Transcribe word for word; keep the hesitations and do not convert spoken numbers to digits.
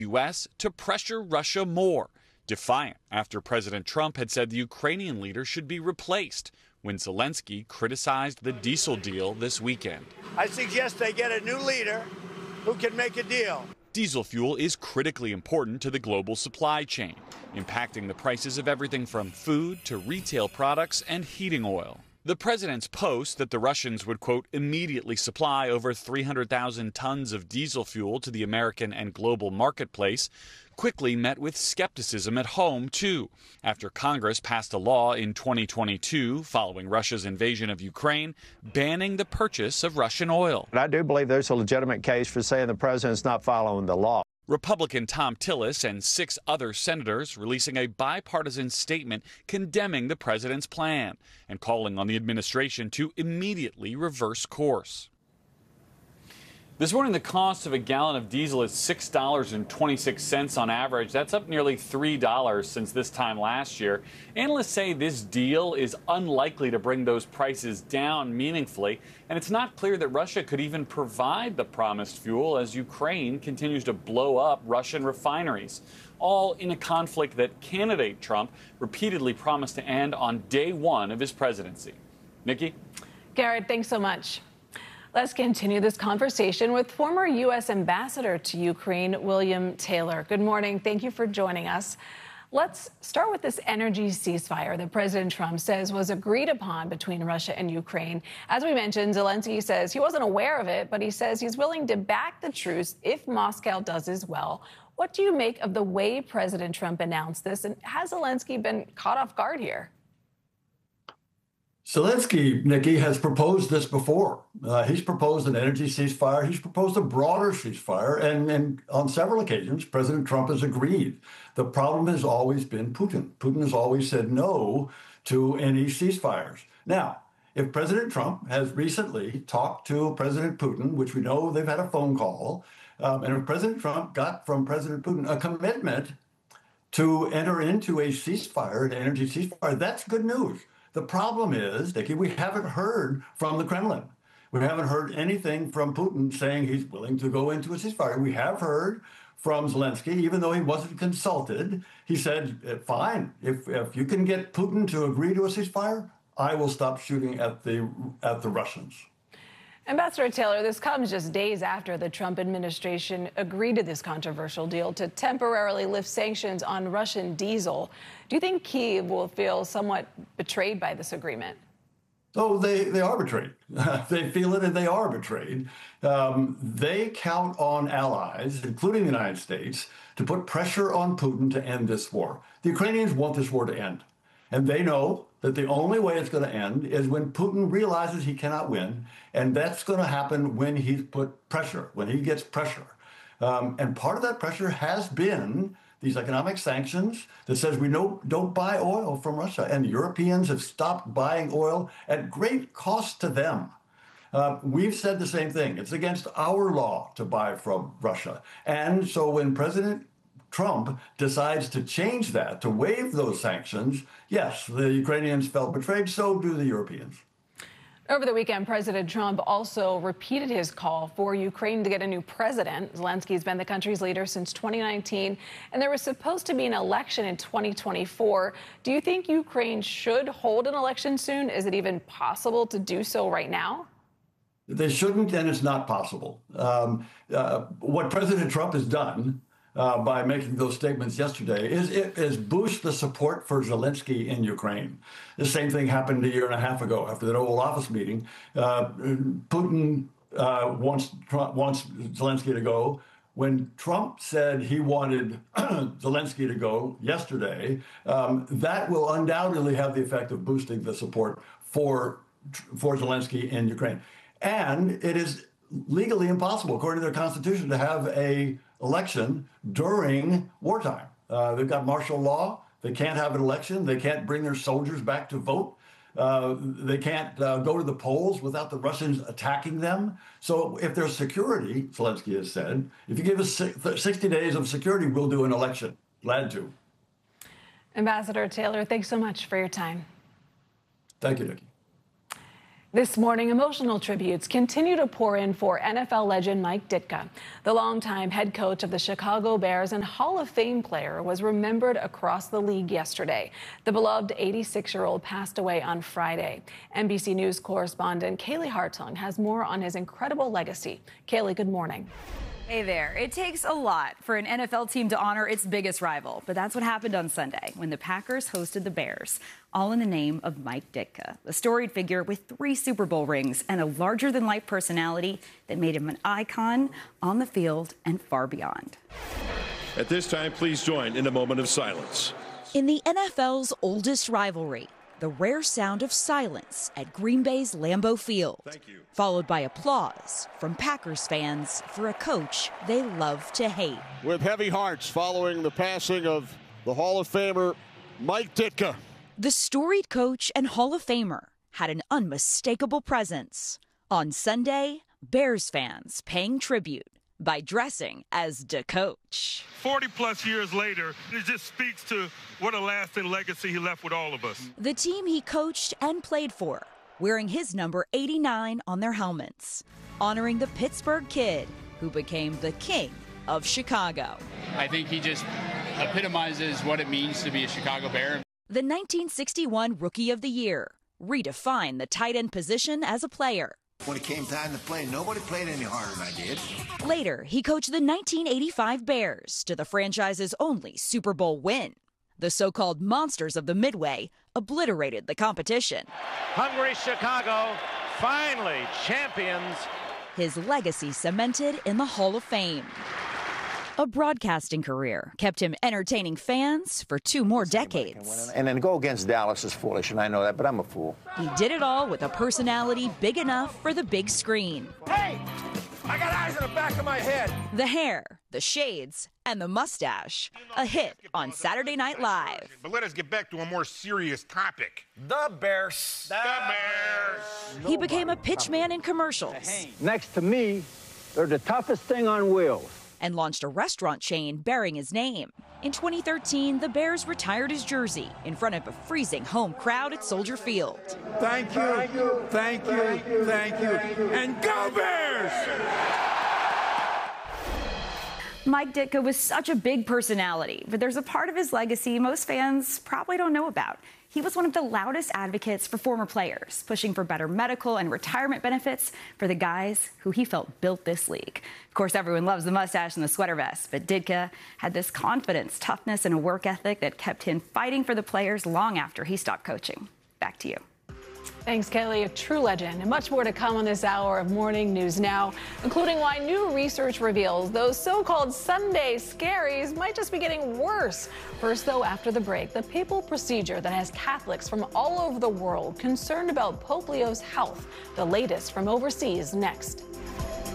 U S to pressure Russia more, defiant after President Trump had said the Ukrainian leader should be replaced when Zelensky criticized the diesel deal this weekend. I suggest they get a new leader who can make a deal. Diesel fuel is critically important to the global supply chain, impacting the prices of everything from food to retail products and heating oil. The president's post that the Russians would, quote, immediately supply over three hundred thousand tons of diesel fuel to the American and global marketplace quickly met with skepticism at home, too, after Congress passed a law in twenty twenty-two following Russia's invasion of Ukraine, banning the purchase of Russian oil. And I do believe there's a legitimate case for saying the president's not following the law. Republican Tom Tillis and six other senators releasing a bipartisan statement condemning the president's plan and calling on the administration to immediately reverse course. This morning, the cost of a gallon of diesel is six dollars and twenty-six cents on average. That's up nearly three dollars since this time last year. Analysts say this deal is unlikely to bring those prices down meaningfully, and it's not clear that Russia could even provide the promised fuel as Ukraine continues to blow up Russian refineries, all in a conflict that candidate Trump repeatedly promised to end on day one of his presidency. Nikki? Garrett, thanks so much. Let's continue this conversation with former U S Ambassador to Ukraine, William Taylor. Good morning. Thank you for joining us. Let's start with this energy ceasefire that President Trump says was agreed upon between Russia and Ukraine. As we mentioned, Zelensky says he wasn't aware of it, but he says he's willing to back the truce if Moscow does as well. What do you make of the way President Trump announced this, and has Zelensky been caught off guard here? Zelensky, Nikki, has proposed this before. Uh, he's proposed an energy ceasefire. He's proposed a broader ceasefire. And, and on several occasions, President Trump has agreed. The problem has always been Putin. Putin has always said no to any ceasefires. Now, if President Trump has recently talked to President Putin, which we know they've had a phone call, um, and if President Trump got from President Putin a commitment to enter into a ceasefire, an energy ceasefire, that's good news. The problem is, Nikki, we haven't heard from the Kremlin. We haven't heard anything from Putin saying he's willing to go into a ceasefire. We have heard from Zelensky, even though he wasn't consulted. He said, fine, if, if you can get Putin to agree to a ceasefire, I will stop shooting at the, at the Russians. Ambassador Taylor, this comes just days after the Trump administration agreed to this controversial deal to temporarily lift sanctions on Russian diesel. Do you think Kyiv will feel somewhat betrayed by this agreement? Oh, they, they are betrayed. They feel it and they are betrayed. Um, they count on allies, including the United States, to put pressure on Putin to end this war. The Ukrainians want this war to end. And they know that the only way it's going to end is when Putin realizes he cannot win. And that's going to happen when he's put pressure, when he gets pressure. Um, and part of that pressure has been these economic sanctions that says we no, don't buy oil from Russia. And Europeans have stopped buying oil at great cost to them. Uh, we've said the same thing. It's against our law to buy from Russia. And so when President Trump decides to change that, to waive those sanctions, yes, the Ukrainians felt betrayed, so do the Europeans. Over the weekend, President Trump also repeated his call for Ukraine to get a new president. Zelensky's been the country's leader since twenty nineteen, and there was supposed to be an election in twenty twenty-four. Do you think Ukraine should hold an election soon? Is it even possible to do so right now? They shouldn't, and it's not possible. Um, uh, what President Trump has done Uh, by making those statements yesterday, is, is boost the support for Zelensky in Ukraine. The same thing happened a year and a half ago after that Oval Office meeting. Uh, Putin uh, wants, Trump, wants Zelensky to go. When Trump said he wanted Zelensky to go yesterday, um, that will undoubtedly have the effect of boosting the support for, for Zelensky in Ukraine. And it is legally impossible, according to their constitution, to have a election during wartime. Uh, they've got martial law. They can't have an election. They can't bring their soldiers back to vote. Uh, they can't uh, go to the polls without the Russians attacking them. So if there's security, Zelensky has said, if you give us sixty days of security, we'll do an election. Glad to. Ambassador Taylor, thanks so much for your time. Thank you, Nikki. This morning, emotional tributes continue to pour in for N F L legend Mike Ditka. The longtime head coach of the Chicago Bears and Hall of Fame player was remembered across the league yesterday. The beloved eighty-six-year-old passed away on Friday. N B C News correspondent Kaylee Hartung has more on his incredible legacy. Kaylee, good morning. Hey there. It takes a lot for an N F L team to honor its biggest rival, but that's what happened on Sunday when the Packers hosted the Bears, all in the name of Mike Ditka, a storied figure with three Super Bowl rings and a larger-than-life personality that made him an icon on the field and far beyond. At this time, please join in a moment of silence. In the N F L's oldest rivalry, the rare sound of silence at Green Bay's Lambeau Field, Thank you. followed by applause from Packers fans for a coach they love to hate. With heavy hearts following the passing of the Hall of Famer Mike Ditka. The storied coach and Hall of Famer had an unmistakable presence. On Sunday, Bears fans paying tribute by dressing as the coach. forty plus years later, it just speaks to what a lasting legacy he left with all of us. The team he coached and played for, wearing his number eighty-nine on their helmets, honoring the Pittsburgh Kid who became the king of Chicago. I think he just epitomizes what it means to be a Chicago Bear. The nineteen sixty-one Rookie of the Year redefined the tight end position as a player. When it came time to play, nobody played any harder than I did. Later, he coached the nineteen eighty-five Bears to the franchise's only Super Bowl win. The so-called monsters of the Midway obliterated the competition. Hungry Chicago, finally champions. His legacy cemented in the Hall of Fame. A broadcasting career kept him entertaining fans for two more decades. And then go against Dallas is foolish, and I know that, but I'm a fool. He did it all with a personality big enough for the big screen. Hey, I got eyes in the back of my head. The hair, the shades, and the mustache. A hit on Saturday Night Live. But let us get back to a more serious topic. The Bears. The Bears. He became a pitchman in commercials. Next to me, they're the toughest thing on wheels. And launched a restaurant chain bearing his name. In twenty thirteen, the Bears retired his jersey in front of a freezing home crowd at Soldier Field. Thank you, thank you, thank you, and go Bears! Mike Ditka was such a big personality, but there's a part of his legacy most fans probably don't know about. He was one of the loudest advocates for former players, pushing for better medical and retirement benefits for the guys who he felt built this league. Of course, everyone loves the mustache and the sweater vest, but Ditka had this confidence, toughness, and a work ethic that kept him fighting for the players long after he stopped coaching. Back to you. Thanks, Kelly. A true legend. And much more to come on this hour of Morning News Now, including why new research reveals those so-called Sunday scaries might just be getting worse. First, though, after the break, the papal procedure that has Catholics from all over the world concerned about Pope Leo's health. The latest from overseas next.